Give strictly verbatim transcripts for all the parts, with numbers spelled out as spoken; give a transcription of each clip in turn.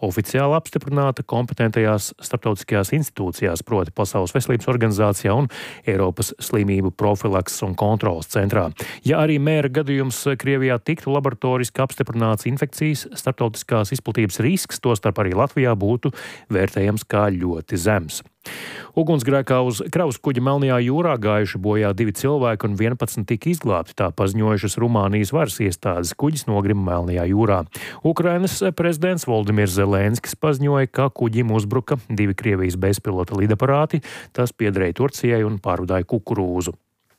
oficiāli apstiprināta kompetentajās starptautiskajās institūcijās, proti Pasaules veselības organizācijā un Eiropas slimību profilakses un kontrolas centrā. Ja arī mēra gadījums Krievijā tiktu laboratoriski apstiprināts, infekcijas starptautiskās izplatības risks, tostarp arī Latvijā, būtu vērtējams kā ļoti zems. Ugunsgrēkā uz kravas kuģa Melnajā jūrā gājuši bojā divi cilvēki un vienpadsmit tika izglābti, tā paziņojušas Rumānijas varas iestādes. Kuģis nogrima Melnajā jūrā. Ukrainas prezidents Voldimirs Zelenskis paziņoja, ka kuģim uzbruka divi Krievijas bezpilota lidaparāti, tas piederēja Turcijai un pārvadāja kukurūzu.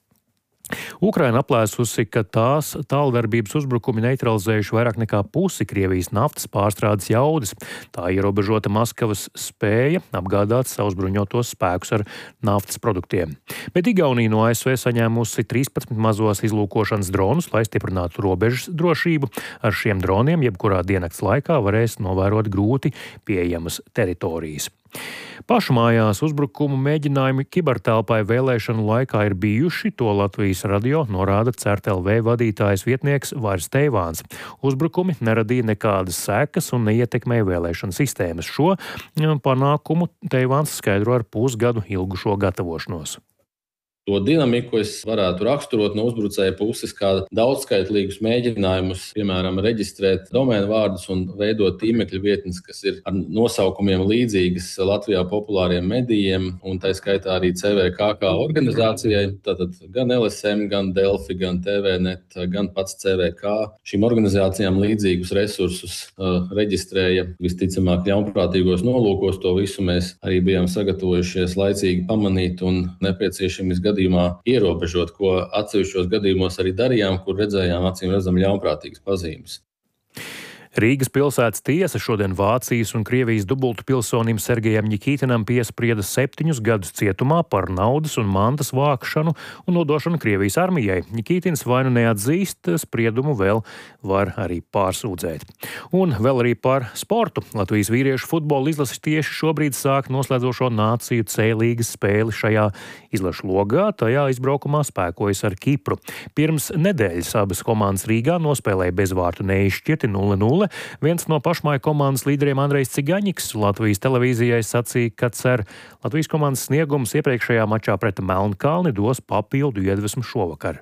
Ukraina aplēsusi, ka tās tāldarbības uzbrukumi neutralizējuši vairāk nekā pusi Krievijas naftas pārstrādes jaudas. Tā ierobežota Maskavas spēja apgādāt savus bruņotos spēkus ar naftas produktiem. Bet Igaunija no A S V saņēmusi trīspadsmit mazos izlūkošanas dronus, lai stiprinātu robežas drošību. Ar šiem droniem jebkurā diennakts laikā varēs novērot grūti pieejamas teritorijas. Pašmājās uzbrukumu mēģinājumi kibertelpai vēlēšanu laikā ir bijuši, to Latvijas radio norāda C E R T L V vadītājas vietnieks Vairs Teivāns. Uzbrukumi neradīja nekādas sekas un neietekmēja vēlēšanu sistēmas. Šo panākumu Teivāns skaidro ar pusgadu ilgušo gatavošanos. To dinamiku es varētu raksturot no uzbrucēja puses kā daudzskaitlīgus mēģinājumus, piemēram, reģistrēt domēnu vārdus un veidot tīmekļa vietnes, kas ir ar nosaukumiem līdzīgas Latvijā populāriem medijiem, un tā skaitā arī C V K kā organizācijai. Tātad gan L S M, gan Delfi, gan T V net, gan pats C V K šīm organizācijām līdzīgus resursus uh, reģistrēja visticamāk ļaunprātīgos nolūkos. To visu mēs arī bijām sagatavojušies laicīgi pamanīt un nepieciešamies gadījumā ierobežot, ko atsevišķos gadījumos arī darījām, kur redzējām acīm redzam ļaunprātīgas pazīmes. Rīgas pilsētas tiesa šodien Vācijas un Krievijas dubultu pilsonim Sergejam Ņikītinam piesprieda septiņus gadus cietumā par naudas un mantas vākšanu un nodošanu Krievijas armijai. Ņikītins vai nu neatzīst, spriedumu vēl var arī pārsūdzēt. Un vēl arī par sportu. Latvijas vīriešu futbola izlases tieši šobrīd sāk noslēdzošo nāciju C līgas spēli šajā izlašu logā. Tajā izbraukumā spēkojas ar Kipru. Pirms nedēļas abas komandas Rīgā nospēlēja bezvārtu neizšķirti nulle nulle. Viens no pašmāju komandas līderiem Andrejs Cigaņiks Latvijas televīzijai sacīja, ka cer Latvijas komandas sniegums iepriekšējā mačā pret Melnkalni dos papildu iedvesmu šovakar.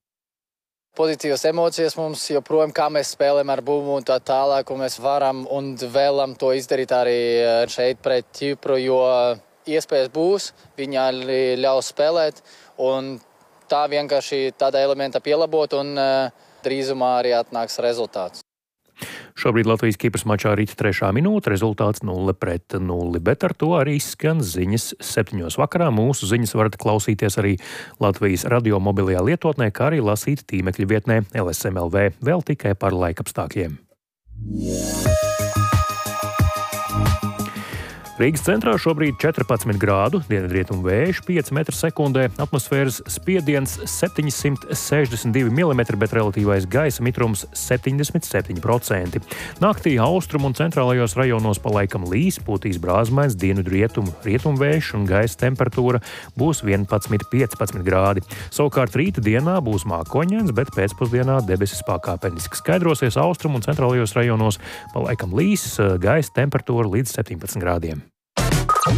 Pozitīvas emocijas mums joprojām, kā mēs spēlējam ar bumu un tā tālāk, un mēs varam un vēlam to izdarīt arī šeit pret Kipru, jo iespējas būs, viņa ļaus spēlēt, un tā vienkārši tāda elementa pielabot, un drīzumā arī atnāks rezultāts. Šobrīd Latvijas-Kipras mačā rīt trešā minūte, rezultāts nulle pret nulli, bet ar to arī skan ziņas septiņos vakarā. Mūsu ziņas varat klausīties arī Latvijas radio mobilajā lietotnē, kā arī lasīt tīmekļa vietnē L S M L V, vēl tikai par laikapstākļiem. Rīgas centrā šobrīd četrpadsmit grādu, dienvidrietumu vējš pieci metri sekundē, atmosfēras spiediens septiņsimt sešdesmit divi milimetri, bet relatīvais gaisa mitrums septiņdesmit septiņi procenti. Naktī austrumu un centrālajos rajonos palaikam līs, pūtīs brāzmains dienvidrietumu rietumu vējš un gaisa temperatūra būs vienpadsmit piecpadsmit grādi. Savukārt rīta dienā būs mākoņains, bet pēcpusdienā debesis pakāpeniski skaidrosies austrumu un centrālajos rajonos palaikam līs, gaisa temperatūra līdz septiņpadsmit grādiem.